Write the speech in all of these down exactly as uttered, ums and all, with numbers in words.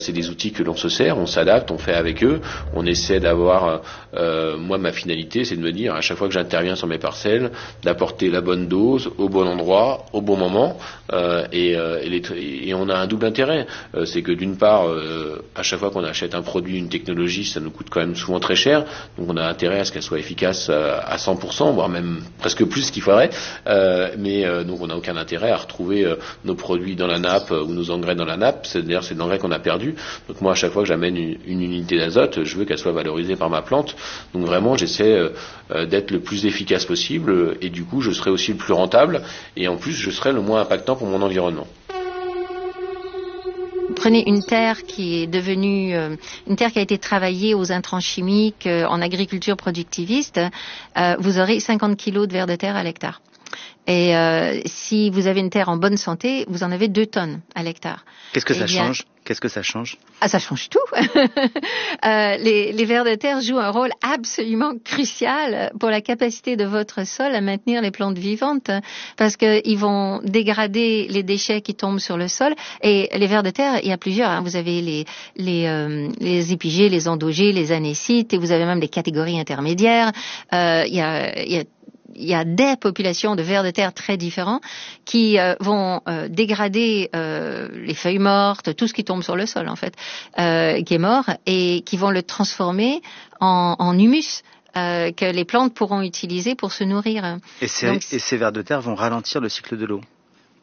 C'est des outils que l'on se sert, on s'adapte, on fait avec eux, on essaie d'avoir, euh, moi ma finalité c'est de me dire à chaque fois que j'interviens sur mes parcelles, d'apporter la bonne dose, au bon endroit, au bon moment, euh, et, euh, et, les, et on a un double intérêt, euh, c'est que d'une part, euh, à chaque fois qu'on achète un produit, une technologie, ça nous coûte quand même souvent très cher, donc on a intérêt à ce qu'elle soit efficace à cent pour cent, voire même presque plus qu'il faudrait, euh, mais euh, donc on n'a aucun intérêt à retrouver euh, nos produits dans la nappe euh, ou nos engrais dans la nappe, c'est-à-dire c'est de l'engrais qu'on a perdu. Donc moi à chaque fois que j'amène une, une unité d'azote, je veux qu'elle soit valorisée par ma plante. Donc vraiment j'essaie euh, d'être le plus efficace possible et du coup je serai aussi le plus rentable et en plus je serai le moins impactant pour mon environnement. Prenez une terre qui est devenue euh, une terre qui a été travaillée aux intrants chimiques euh, en agriculture productiviste, euh, vous aurez cinquante kilos de vers de terre à l'hectare. Et euh, si vous avez une terre en bonne santé, vous en avez deux tonnes à l'hectare. Qu'est-ce que Et ça bien, change Qu'est-ce que ça change Ah, ça change tout. euh, les, les vers de terre jouent un rôle absolument crucial pour la capacité de votre sol à maintenir les plantes vivantes, parce qu'ils vont dégrader les déchets qui tombent sur le sol. Et les vers de terre, il y a plusieurs. Hein. Vous avez les les, euh, les épigées, les endogées, les anécites, et vous avez même des catégories intermédiaires. Euh, il y a, il y a Il y a des populations de vers de terre très différents qui euh, vont euh, dégrader euh, les feuilles mortes, tout ce qui tombe sur le sol en fait, euh, qui est mort, et qui vont le transformer en, en humus euh, que les plantes pourront utiliser pour se nourrir. Et ces, Donc, et ces vers de terre vont ralentir le cycle de l'eau.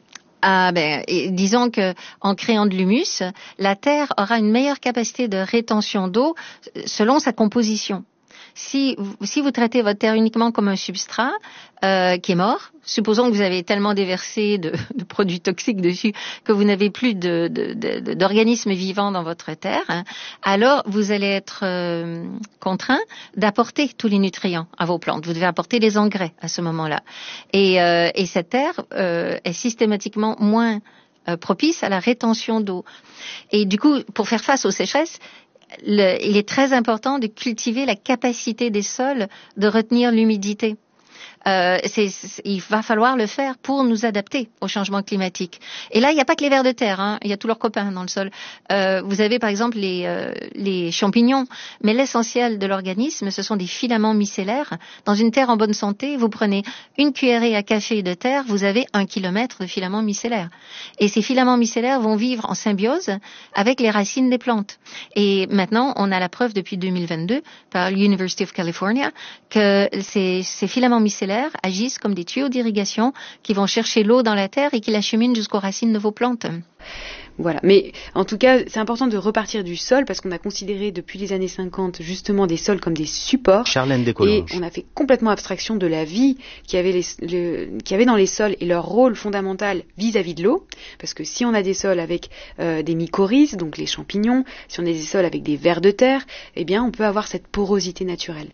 Ah ben, et disons que en créant de l'humus, la terre aura une meilleure capacité de rétention d'eau selon sa composition. Si, si vous traitez votre terre uniquement comme un substrat euh, qui est mort, supposons que vous avez tellement déversé de, de produits toxiques dessus que vous n'avez plus de, de, de, d'organismes vivants dans votre terre, hein, alors vous allez être euh, contraint d'apporter tous les nutriments à vos plantes. Vous devez apporter les engrais à ce moment-là. Et, euh, et cette terre euh, est systématiquement moins euh, propice à la rétention d'eau. Et du coup, pour faire face aux sécheresses, Le, il est très important de cultiver la capacité des sols de retenir l'humidité. Euh, c'est, c'est, il va falloir le faire pour nous adapter au changement climatique. Et là, il n'y a pas que les vers de terre, hein, il y a tous leurs copains dans le sol. Euh, vous avez par exemple les, euh, les champignons, mais l'essentiel de l'organisme, ce sont des filaments micellaires. Dans une terre en bonne santé, vous prenez une cuillerée à café de terre, vous avez un kilomètre de filaments micellaires. Et ces filaments micellaires vont vivre en symbiose avec les racines des plantes. Et maintenant, on a la preuve depuis deux mille vingt-deux par l'University of California que ces, ces filaments micellaires agissent comme des tuyaux d'irrigation qui vont chercher l'eau dans la terre et qui l'acheminent jusqu'aux racines de vos plantes. Voilà, mais en tout cas, c'est important de repartir du sol parce qu'on a considéré depuis les années cinquante justement des sols comme des supports. Charlène Descollanges. Et on a fait complètement abstraction de la vie qu'il y avait, les, le, qu'il y avait dans les sols et leur rôle fondamental vis-à-vis de l'eau. Parce que si on a des sols avec euh, des mycorhizes, donc les champignons, si on a des sols avec des vers de terre, eh bien on peut avoir cette porosité naturelle.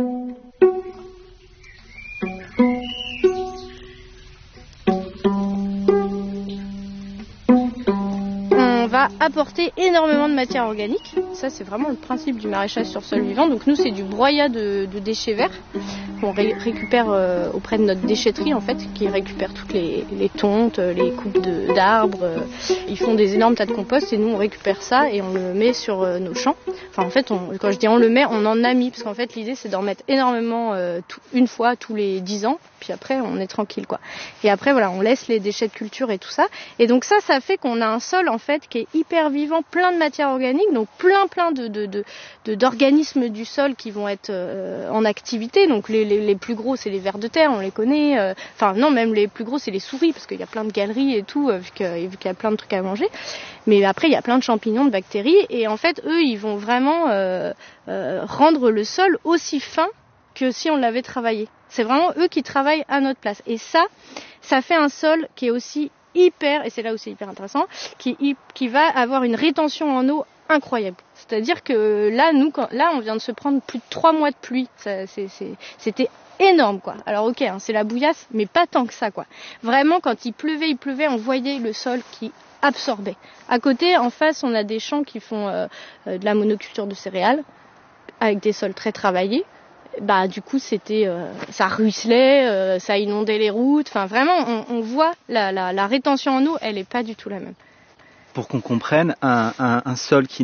Va apporter énormément de matière organique. Ça, c'est vraiment le principe du maraîchage sur sol vivant. Donc nous, c'est du broyat de, de déchets verts qu'on ré- récupère euh, auprès de notre déchetterie, en fait, qui récupère toutes les, les tontes, les coupes de, d'arbres. Euh, ils font des énormes tas de compost et nous, on récupère ça et on le met sur euh, nos champs. Enfin, en fait, on, quand je dis on le met, on en a mis, parce qu'en fait, l'idée, c'est d'en mettre énormément euh, tout, une fois tous les dix ans. Puis après, on est tranquille, quoi. Et après, voilà, on laisse les déchets de culture et tout ça. Et donc ça, ça fait qu'on a un sol, en fait, qui est hyper vivant, plein de matière organique, donc plein, plein de, de, de, de d'organismes du sol qui vont être euh, en activité. Donc les, les, les plus gros, c'est les vers de terre, on les connaît. Euh, enfin, non, même les plus gros, c'est les souris, parce qu'il y a plein de galeries et tout, euh, vu, que, vu qu'il y a plein de trucs à manger. Mais après, il y a plein de champignons, de bactéries. Et en fait, eux, ils vont vraiment euh, euh, rendre le sol aussi fin que si on l'avait travaillé. C'est vraiment eux qui travaillent à notre place. Et ça, ça fait un sol qui est aussi hyper, et c'est là où c'est hyper intéressant, qui, qui va avoir une rétention en eau incroyable. C'est-à-dire que là, nous, quand, là, on vient de se prendre plus de trois mois de pluie. Ça, c'est, c'est, c'était énorme, quoi. Alors ok, hein, c'est la bouillasse, mais pas tant que ça, quoi. Vraiment, quand il pleuvait, il pleuvait, on voyait le sol qui absorbait. À côté, en face, on a des champs qui font euh, de la monoculture de céréales, avec des sols très travaillés. Bah du coup c'était euh, ça ruisselait, euh, ça inondait les routes, enfin vraiment on, on voit la, la, la rétention en eau, elle est pas du tout la même. pour qu'on comprenne, un, un, un sol qui